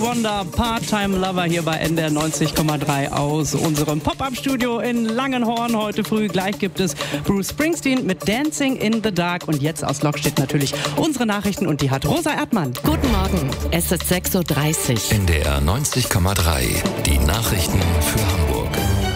Wonder, Part-Time Lover hier bei NDR 90,3 aus unserem Pop-Up-Studio in Langenhorn heute früh. Gleich gibt es Bruce Springsteen mit Dancing in the Dark und jetzt aus Lockstedt natürlich unsere Nachrichten und die hat Rosa Erdmann. Guten Morgen, es ist 6.30 Uhr. NDR 90,3, die Nachrichten für Hamburg.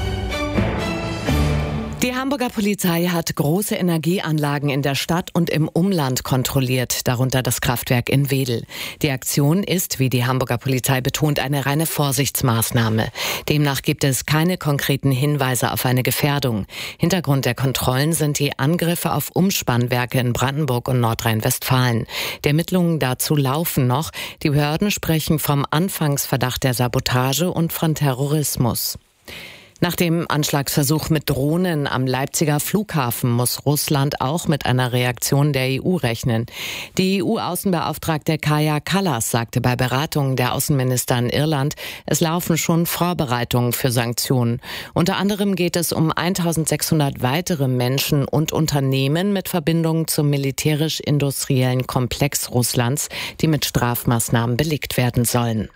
Die Hamburger Polizei hat große Energieanlagen in der Stadt und im Umland kontrolliert, darunter das Kraftwerk in Wedel. Die Aktion ist, wie die Hamburger Polizei betont, eine reine Vorsichtsmaßnahme. Demnach gibt es keine konkreten Hinweise auf eine Gefährdung. Hintergrund der Kontrollen sind die Angriffe auf Umspannwerke in Brandenburg und Nordrhein-Westfalen. Die Ermittlungen dazu laufen noch. Die Behörden sprechen vom Anfangsverdacht der Sabotage und von Terrorismus. Nach dem Anschlagsversuch mit Drohnen am Leipziger Flughafen muss Russland auch mit einer Reaktion der EU rechnen. Die EU-Außenbeauftragte Kaja Kallas sagte bei Beratungen der Außenminister in Irland, es laufen schon Vorbereitungen für Sanktionen. Unter anderem geht es um 1600 weitere Menschen und Unternehmen mit Verbindungen zum militärisch-industriellen Komplex Russlands, die mit Strafmaßnahmen belegt werden sollen.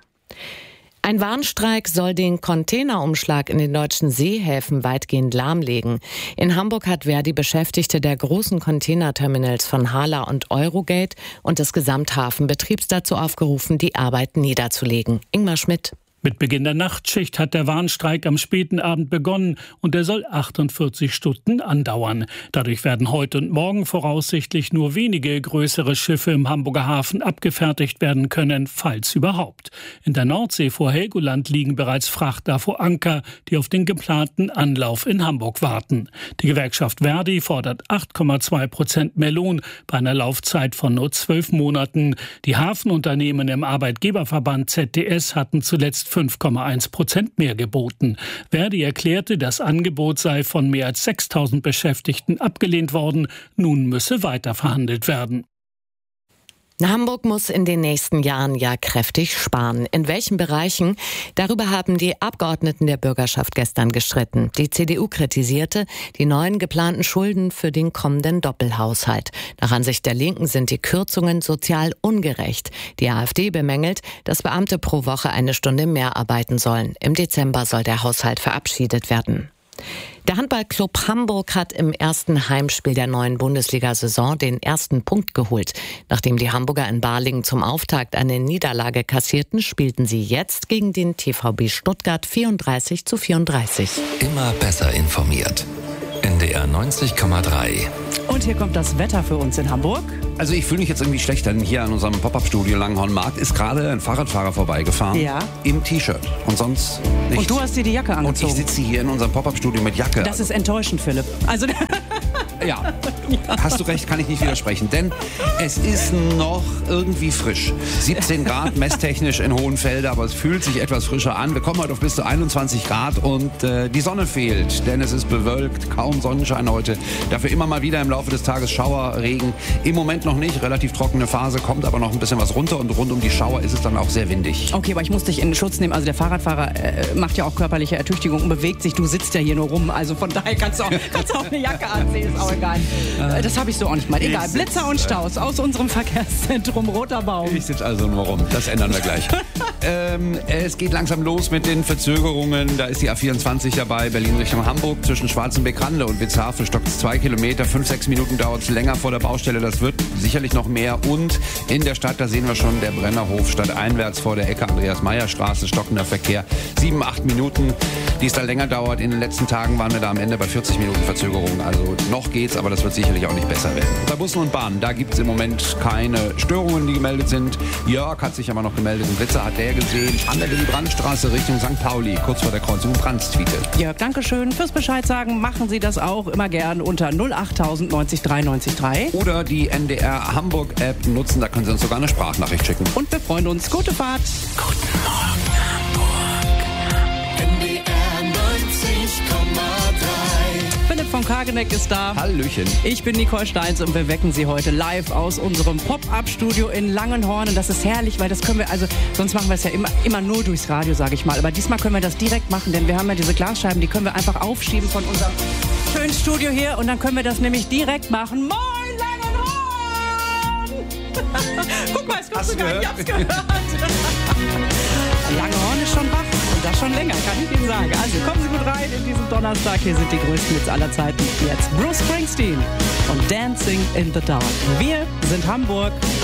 Ein Warnstreik soll den Containerumschlag in den deutschen Seehäfen weitgehend lahmlegen. In Hamburg hat Verdi Beschäftigte der großen Containerterminals von Hala und Eurogate und des Gesamthafenbetriebs dazu aufgerufen, die Arbeit niederzulegen. Ingmar Schmidt. Mit Beginn der Nachtschicht hat der Warnstreik am späten Abend begonnen und er soll 48 Stunden andauern. Dadurch werden heute und morgen voraussichtlich nur wenige größere Schiffe im Hamburger Hafen abgefertigt werden können, falls überhaupt. In der Nordsee vor Helgoland liegen bereits Frachter vor Anker, die auf den geplanten Anlauf in Hamburg warten. Die Gewerkschaft Verdi fordert 8,2% mehr Lohn bei einer Laufzeit von nur 12 Monaten. Die Hafenunternehmen im Arbeitgeberverband ZDS hatten zuletzt 5,1% mehr geboten. Verdi erklärte, das Angebot sei von mehr als 6.000 Beschäftigten abgelehnt worden. Nun müsse weiter verhandelt werden. Hamburg muss in den nächsten Jahren ja kräftig sparen. In welchen Bereichen? Darüber haben die Abgeordneten der Bürgerschaft gestern gestritten. Die CDU kritisierte die neuen geplanten Schulden für den kommenden Doppelhaushalt. Nach Ansicht der Linken sind die Kürzungen sozial ungerecht. Die AfD bemängelt, dass Beamte pro Woche eine Stunde mehr arbeiten sollen. Im Dezember soll der Haushalt verabschiedet werden. Der Handballclub Hamburg hat im ersten Heimspiel der neuen Bundesliga-Saison den ersten Punkt geholt. Nachdem die Hamburger in Balingen zum Auftakt eine Niederlage kassierten, spielten sie jetzt gegen den TVB Stuttgart 34:34. Immer besser informiert. NDR 90,3. Und hier kommt das Wetter für uns in Hamburg. Also ich fühle mich jetzt irgendwie schlecht, denn hier an unserem Pop-Up-Studio Langenhornmarkt ist gerade ein Fahrradfahrer vorbeigefahren. Ja. Im T-Shirt. Und sonst nichts. Und du hast dir die Jacke angezogen. Und ich sitze hier in unserem Pop-Up-Studio mit Jacke. Das ist enttäuschend, Philipp. Also ja, hast du recht, kann ich nicht widersprechen. Denn es ist noch irgendwie frisch. 17 Grad messtechnisch in Hohenfelde, aber es fühlt sich etwas frischer an. Wir kommen heute auf bis zu 21 Grad und die Sonne fehlt, denn es ist bewölkt, kaum Sonnenschein heute. Dafür immer mal wieder im Laufe des Tages Schauer, Regen. Im Moment noch nicht, relativ trockene Phase, kommt aber noch ein bisschen was runter und rund um die Schauer ist es dann auch sehr windig. Okay, aber ich muss dich in Schutz nehmen. Also der Fahrradfahrer macht ja auch körperliche Ertüchtigung und bewegt sich. Du sitzt ja hier nur rum. Also von daher kannst du auch eine Jacke anziehen, ist auch egal. Das habe ich so auch nicht mal. Egal, Blitzer und Staus aus unserem Verkehrszentrum Roter Baum. Ich sitze also nur rum, das ändern wir gleich. Es geht langsam los mit den Verzögerungen. Da ist die A24 dabei, Berlin Richtung Hamburg. Zwischen Schwarzenbeck-Rande und Witzhafen stockt es 2 Kilometer. 5-6 Minuten dauert es länger vor der Baustelle. Das wird sicherlich noch mehr. Und in der Stadt, da sehen wir schon, der Brennerhof stadteinwärts vor der Ecke Andreas-Meyer-Straße, stockender Verkehr. 7-8 Minuten, die es da länger dauert. In den letzten Tagen waren wir da am Ende bei 40 Minuten Verzögerung. Also noch geht's, aber das wird sicherlich auch nicht besser werden. Bei Bussen und Bahnen, da gibt es im Moment keine Störungen, die gemeldet sind. Jörg hat sich aber noch gemeldet. Ein Blitzer hat der gesehen. An der Willy-Brandt-Straße Richtung St. Pauli, kurz vor der Kreuzung Brandstwiete. Jörg, danke schön fürs Bescheid sagen. Machen Sie das auch immer gern unter 08000 90 3 90 3. Oder die NDR Hamburg-App nutzen, da können Sie uns sogar eine Sprachnachricht schicken. Und wir freuen uns. Gute Fahrt. Guten Morgen, Hamburg. NDR 90,3. Philipp von Kageneck ist da. Hallöchen. Ich bin Nicole Steins und wir wecken Sie heute live aus unserem Pop-Up-Studio in Langenhorn. Und das ist herrlich, weil das können wir, also sonst machen wir es ja immer nur durchs Radio, sage ich mal. Aber diesmal können wir das direkt machen, denn wir haben ja diese Glasscheiben, die können wir einfach aufschieben von unserem schönen Studio hier. Und dann können wir das nämlich direkt machen. Moin Langenhorn! Guck mal, es kommt sogar, ich hab's gehört. schon länger, kann ich Ihnen sagen. Also kommen Sie gut rein in diesen Donnerstag. Hier sind die größten Hits aller Zeiten. Jetzt Bruce Springsteen und Dancing in the Dark. Wir sind Hamburg.